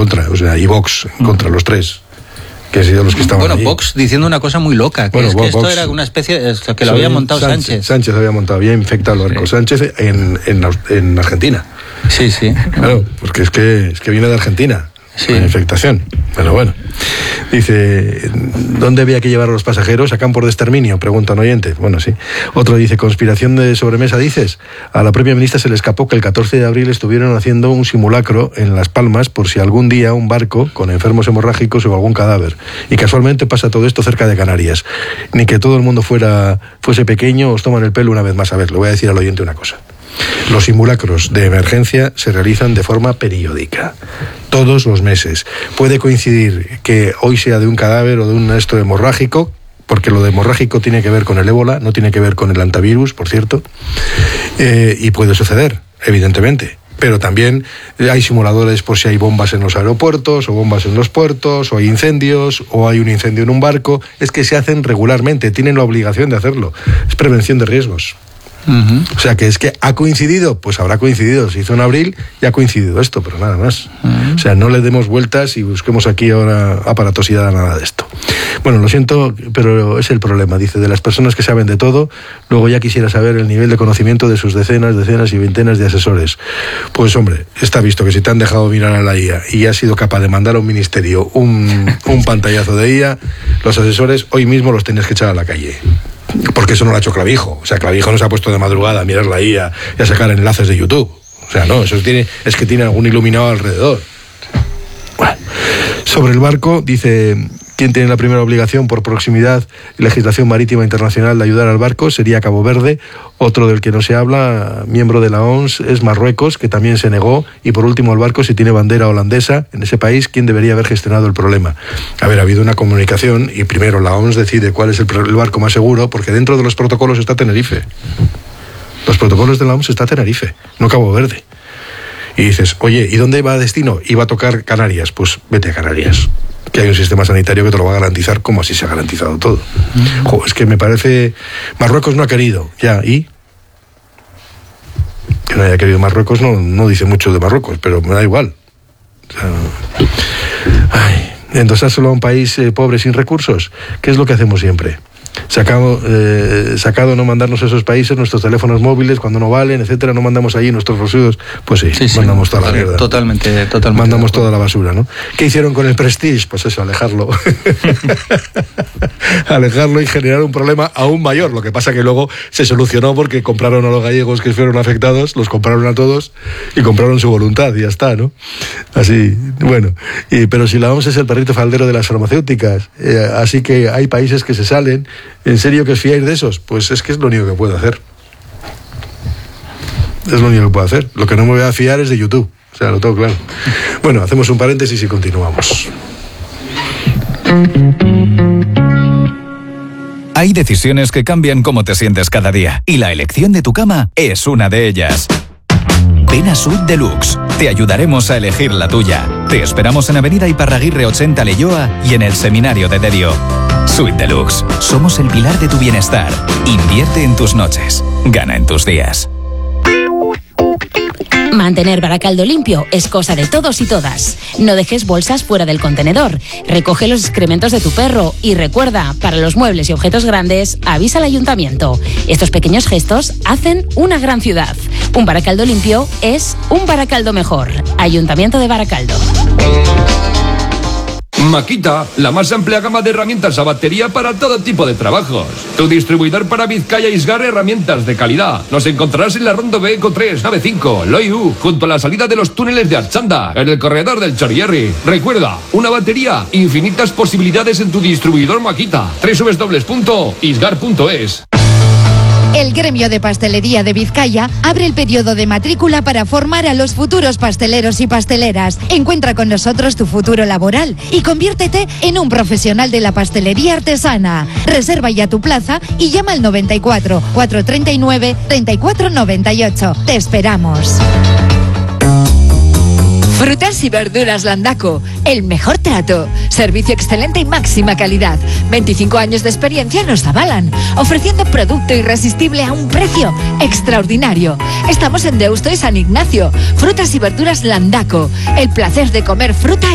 contra, o sea, y Vox en contra, los tres. Que han sido los que estaban bueno, allí. Vox diciendo una cosa muy loca, que es que esto era una especie, que lo había montado Sánchez. Sánchez había montado, había infectado el barco. Sánchez en Argentina. Sí. Claro, porque es que viene de Argentina. Sí. La infectación. Pero bueno. Dice, ¿dónde había que llevar a los pasajeros? ¿A campos de exterminio? Pregunta un oyente. Bueno, sí. Otro dice, conspiración de sobremesa, dices. A la propia ministra se le escapó que el 14 de abril estuvieron haciendo un simulacro en Las Palmas por si algún día un barco con enfermos hemorrágicos o algún cadáver. Y casualmente pasa todo esto cerca de Canarias. Ni que todo el mundo fuese pequeño, os toman el pelo una vez más. A ver, le voy a decir al oyente una cosa. Los simulacros de emergencia se realizan de forma periódica, todos los meses. Puede coincidir que hoy sea de un cadáver o de un esto hemorrágico, porque lo de hemorrágico tiene que ver con el ébola, no tiene que ver con el antivirus, por cierto, y puede suceder, evidentemente. Pero también hay simuladores por si hay bombas en los aeropuertos, o bombas en los puertos, o hay incendios, o hay un incendio en un barco. Es que se hacen regularmente, tienen la obligación de hacerlo. Es prevención de riesgos. Uh-huh. O sea, que es que ha coincidido, pues habrá coincidido. Se hizo en abril y ha coincidido esto, pero nada más. Uh-huh. O sea, no le demos vueltas y busquemos aquí ahora aparatosidad a nada de esto. Bueno, lo siento, pero es el problema, dice, de las personas que saben de todo. Luego ya quisiera saber el nivel de conocimiento de sus decenas y veintenas de asesores. Pues hombre, está visto que si te han dejado mirar a la IA y has sido capaz de mandar a un ministerio un pantallazo de IA, los asesores hoy mismo los tenías que echar a la calle. Porque eso no lo ha hecho Clavijo. O sea, Clavijo no se ha puesto de madrugada a mirar la IA y a sacar enlaces de YouTube. O sea, no, eso es que tiene algún iluminado alrededor. Bueno, sobre el barco, dice, ¿quién tiene la primera obligación por proximidad y legislación marítima internacional de ayudar al barco? Sería Cabo Verde. Otro del que no se habla, miembro de la OMS, es Marruecos, que también se negó. Y por último, el barco, si tiene bandera holandesa en ese país, ¿quién debería haber gestionado el problema? A ver, ha habido una comunicación y primero la OMS decide cuál es el barco más seguro, porque dentro de los protocolos está Tenerife. Los protocolos de la OMS está Tenerife, no Cabo Verde. Y dices, oye, ¿y dónde va a destino? ¿Y va a tocar Canarias? Pues vete a Canarias, que hay un sistema sanitario que te lo va a garantizar, como así se ha garantizado todo. Jo, es que me parece... Marruecos no ha querido, ya, ¿y? Que no haya querido Marruecos no dice mucho de Marruecos, pero me da igual. O sea, endosárselo a un país pobre sin recursos, ¿qué es lo que hacemos siempre? Sacado no mandarnos a esos países nuestros teléfonos móviles cuando no valen, etcétera, no mandamos allí nuestros residuos, pues sí, mandamos toda la mierda. Totalmente. Mandamos toda la basura, ¿no? ¿Qué hicieron con el Prestige? Pues eso, alejarlo. Alejarlo y generar un problema aún mayor. Lo que pasa que luego se solucionó porque compraron a los gallegos que fueron afectados, los compraron a todos y compraron su voluntad y ya está, ¿no? Así, bueno. Pero si la OMS es el perrito faldero de las farmacéuticas, así que hay países que se salen. ¿En serio que os fiáis de esos? Pues es que es lo único que puedo hacer. Es lo único que puedo hacer. Lo que no me voy a fiar es de YouTube. O sea, lo tengo claro. Bueno, hacemos un paréntesis y continuamos. Hay decisiones que cambian cómo te sientes cada día. Y la elección de tu cama es una de ellas. Ven a Suite Deluxe. Te ayudaremos a elegir la tuya. Te esperamos en Avenida Iparraguirre 80 Leioa y en el Seminario de Derio. Suite Deluxe. Somos el pilar de tu bienestar. Invierte en tus noches. Gana en tus días. Mantener Baracaldo limpio es cosa de todos y todas. No dejes bolsas fuera del contenedor. Recoge los excrementos de tu perro. Y recuerda, para los muebles y objetos grandes, avisa al ayuntamiento. Estos pequeños gestos hacen una gran ciudad. Un Baracaldo limpio es un Baracaldo mejor. Ayuntamiento de Baracaldo. Makita, la más amplia gama de herramientas a batería para todo tipo de trabajos. Tu distribuidor para Vizcaya Isgar, herramientas de calidad. Nos encontrarás en la Rondo B Eco 3, nave 5, Loiu, junto a la salida de los túneles de Archanda, en el corredor del Chorierri. Recuerda, una batería, infinitas posibilidades en tu distribuidor Makita. www.isgar.es. El Gremio de Pastelería de Vizcaya abre el periodo de matrícula para formar a los futuros pasteleros y pasteleras. Encuentra con nosotros tu futuro laboral y conviértete en un profesional de la pastelería artesana. Reserva ya tu plaza y llama al 94 439 3498. Te esperamos. Frutas y verduras Landaco, el mejor trato, servicio excelente y máxima calidad. 25 años de experiencia nos avalan, ofreciendo producto irresistible a un precio extraordinario. Estamos en Deusto y San Ignacio. Frutas y verduras Landaco, el placer de comer fruta